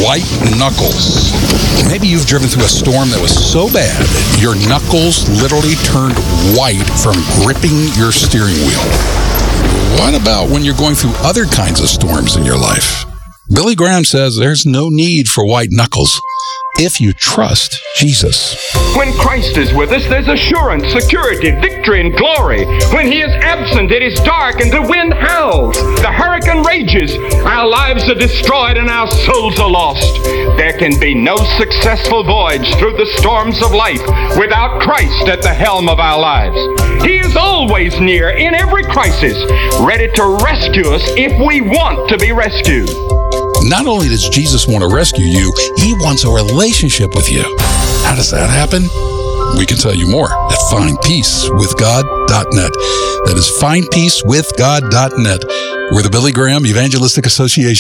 white knuckles. Maybe you've driven through a storm that was so bad, your knuckles literally turned white from gripping your steering wheel. What about when you're going through other kinds of storms in your life? Billy Graham says there's no need for white knuckles if you trust Jesus. When Christ is with us, there's assurance, security, victory, and glory. When He is absent, it is dark and the wind howls. The hurricane rages. Our lives are destroyed and our souls are lost. There can be no successful voyage through the storms of life without Christ at the helm of our lives. He is always near in every crisis, ready to rescue us if we want to be rescued. Not only does Jesus want to rescue you, He wants a relationship with you. How does that happen? We can tell you more at findpeacewithgod.net. That is findpeacewithgod.net. We're the Billy Graham Evangelistic Association.